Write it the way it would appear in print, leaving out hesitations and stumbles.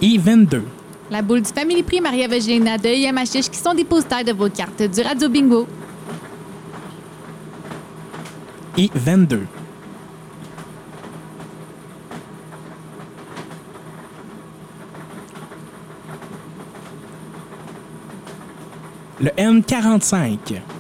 I22. La boule du Family Prix Marie-Ève Gélina de IMHH qui sont dépositaires de vos cartes du Radio Bingo. I22. Le N45.